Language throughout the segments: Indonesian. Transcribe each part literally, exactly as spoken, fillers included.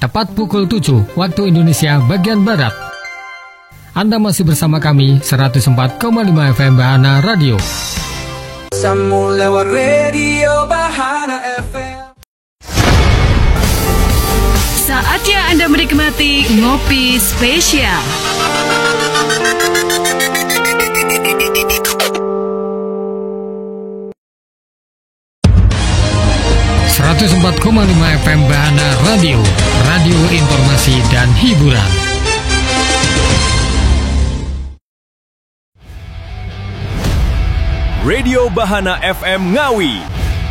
tepat pukul tujuh waktu Indonesia bagian Barat. Anda masih bersama kami seratus empat koma lima F M Bahana Radio. Sambung lewat radio Bahana F M. Saatnya Anda menikmati Ngopi Spesial. seratus empat koma lima F M Bahana Radio, radio informasi dan hiburan. Radio Bahana F M Ngawi.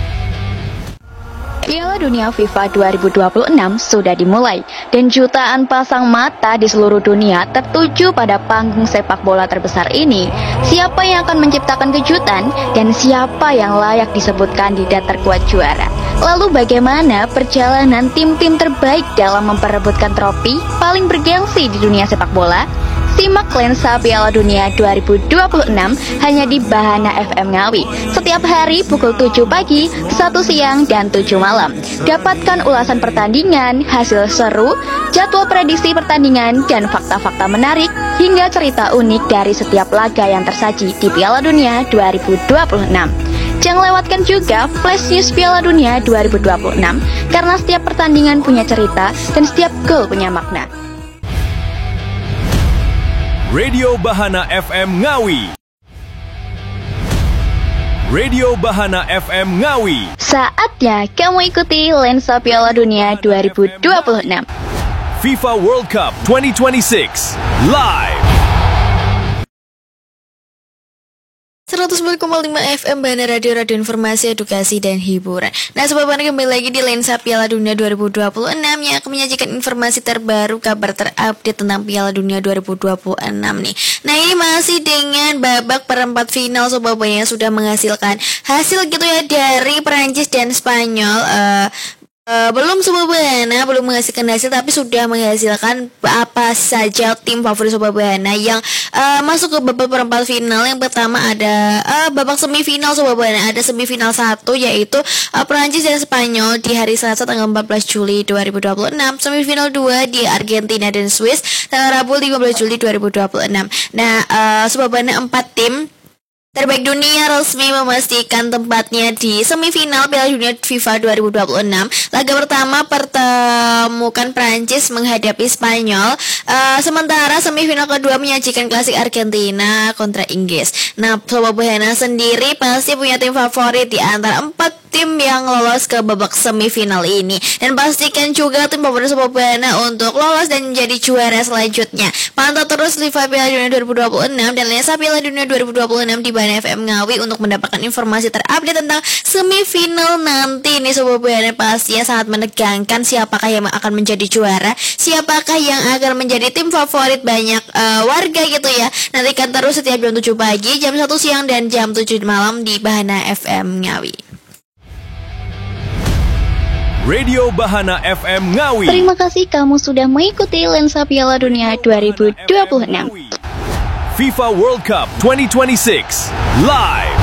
Piala Dunia FIFA dua ribu dua puluh enam sudah dimulai dan jutaan pasang mata di seluruh dunia tertuju pada panggung sepak bola terbesar ini. Siapa yang akan menciptakan kejutan dan siapa yang layak disebut kandidat terkuat juara? Lalu bagaimana perjalanan tim-tim terbaik dalam memperebutkan trofi paling bergengsi di dunia sepak bola? Simak lensa Piala Dunia dua ribu dua puluh enam hanya di Bahana F M Ngawi. Setiap hari pukul tujuh pagi, satu siang, dan tujuh malam. Dapatkan ulasan pertandingan, hasil seru, jadwal prediksi pertandingan, dan fakta-fakta menarik hingga cerita unik dari setiap laga yang tersaji di Piala Dunia dua ribu dua puluh enam. Jangan lewatkan juga Flash News Piala Dunia dua ribu dua puluh enam karena setiap pertandingan punya cerita dan setiap gol punya makna. Radio Bahana F M Ngawi. Radio Bahana F M Ngawi. Saatnya kamu ikuti lensa Piala Dunia dua ribu dua puluh enam. FIFA World Cup dua ribu dua puluh enam live. seratus empat koma lima F M Bahana Radio, radio informasi, edukasi, dan hiburan. Nah, Sobat Bahana, kembali lagi di lensa Piala Dunia dua ribu dua puluh enam yang akan menyajikan informasi terbaru, kabar terupdate tentang Piala Dunia dua ribu dua puluh enam nih. Nah, ini masih dengan babak perempat final Sobat Bahana yang sudah menghasilkan hasil gitu ya dari Perancis dan Spanyol. uh, Uh, belum Sobat Bahana belum menghasilkan hasil, tapi sudah menghasilkan apa saja tim favorit Sobat Bahana yang uh, masuk ke babak perempat final. Yang pertama ada uh, babak semifinal Sobat Bahana. Ada semifinal satu yaitu uh, Perancis dan Spanyol di hari Selasa tanggal empat belas Juli dua ribu dua puluh enam. Semifinal dua di Argentina dan Swiss tanggal Rabu lima belas Juli dua ribu dua puluh enam. Nah, uh, Sobat Bahana, empat tim terbaik dunia resmi memastikan tempatnya di semifinal Piala Dunia FIFA dua ribu dua puluh enam. Laga pertama pertemukan Prancis menghadapi Spanyol. Uh, sementara semifinal kedua menyajikan klasik Argentina kontra Inggris. Nah, Sobat Bahana sendiri pasti punya tim favorit di antara empat tim yang lolos ke babak semifinal ini. Dan pastikan juga tim favorit Sobat Bahana untuk lolos dan menjadi juara selanjutnya. Pantau terus live Piala Dunia dua ribu dua puluh enam dan lensa Piala Dunia dua ribu dua puluh enam di Bahana F M Ngawi untuk mendapatkan informasi terupdate tentang semifinal nanti. Ini Sobat Bahana pastinya sangat menegangkan. Siapakah yang akan menjadi juara? Siapakah yang akan menjadi tim favorit banyak uh, warga gitu ya? Nantikan terus setiap jam tujuh pagi, jam satu siang, dan jam tujuh malam di Bahana F M Ngawi. Radio Bahana F M Ngawi. Terima kasih kamu sudah mengikuti lensa Piala Dunia dua ribu dua puluh enam. FIFA World Cup dua ribu dua puluh enam live.